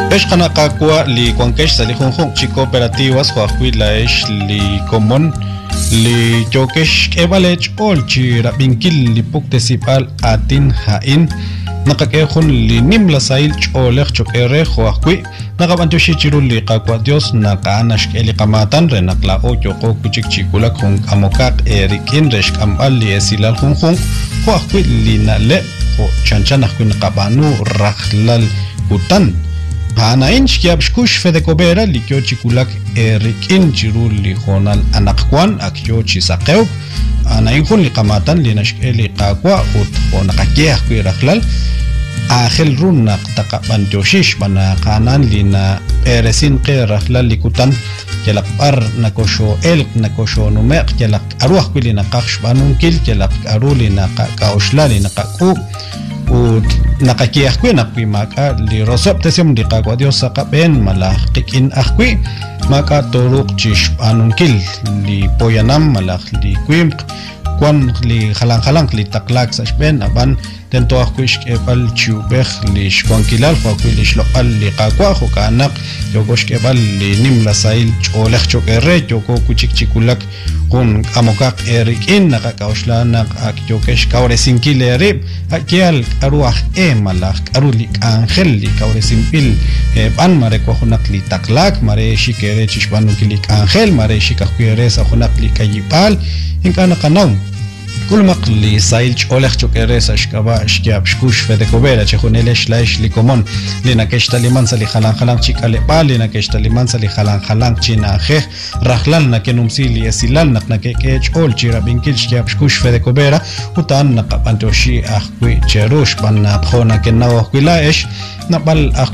Eshkana kakwa li kwankesh sali junjun chi cooperativas huahuilaesh li common li chokesh ebalech olchi rabinkil li puktesipal atin hain nakakehun li nimla sail cholech chokere huahui nakabantushi chiru li kakwa dios nakaanash eli kamatan renakla o choko kuchik chikulak hun amokak erikin resh kambal li esilal junjun huahui li nale ho chanchanak kun kabanu rahlal kutan Hanain shkiab shkush fede kobera likyo chikulak erikin chirul li honal anakwan akyo chisaqew anain hun li qamatan li nashkeli qaqwa ut honaqakiah kuiraklal akhil runnaq taqaban joshish bana qanan lina eresin qiraklal likutan kelaq ar nakosho elq nakosho numeq kelaq arwah kulina qaqsh banunkil kelaq arulina qaqaushlalina qaqu nakakiah kwi nakwi maka li rosop tesem di kagwa dios sakaben malah kikin akwi maka toruk chish anunkil li poyanam malah li kwim kwan li halang li taklak sashben aban tento akwi shkebal chubeh li shwankilal khakwi li shlokal li kagwa hukanak yoko shkebal li nimla sail cholek chokere yoko kuchik chikulak kun amokak erikin nakakauslanak ak yokesh kauresinkile akial aruah malak arulik angel li kauresimpil ban mare ko hunak li taklak mare shikere chishbanukilik angel mare shikakuere sa hunak li kayipal inkana kanaw kulmaq li sail cholek chokere sa shkaba shkiab shkush fede kobera chehunelesh laish li komon li nakesh taliman sali halang chikale pali nakesh taliman sali halang china kheh rahlal nakenumsi li esilal naknakeke chol chira binkil shkiab shkush fede kobera utan naqapantoshi akwi cherush ban khona kenaw akwilaish nabal